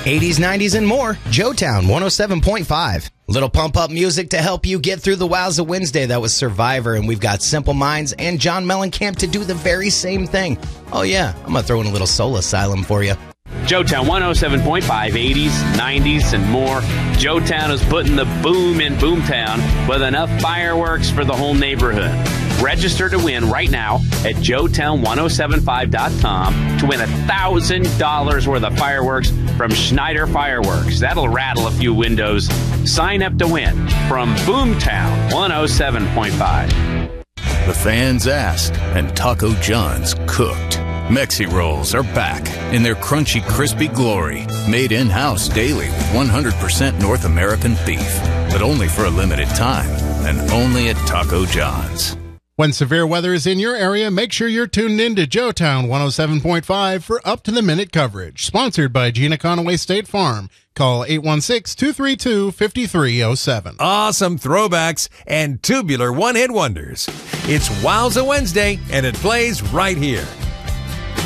80s, 90s, and more. Joetown 107.5. Little pump-up music to help you get through the Wowza Wednesday. That was Survivor, and we've got Simple Minds and John Mellencamp to do the very same thing. Oh, yeah, I'm going to throw in a little Soul Asylum for you. Joetown 107.5, 80s, 90s, and more. Joetown is putting the boom in Boomtown with enough fireworks for the whole neighborhood. Register to win right now at joetown1075.com to win $1,000 worth of fireworks from Schneider Fireworks. That'll rattle a few windows. Sign up to win from Boomtown 107.5. The fans asked, and Taco John's cooked. Mexi Rolls are back in their crunchy, crispy glory, made in-house daily with 100% North American beef, but only for a limited time, and only at Taco John's. When severe weather is in your area, make sure you're tuned in to Joetown 107.5 for up-to-the-minute coverage. Sponsored by Gina Conaway State Farm. Call 816-232-5307. Awesome throwbacks and tubular one-hit wonders. It's Wowza Wednesday, and it plays right here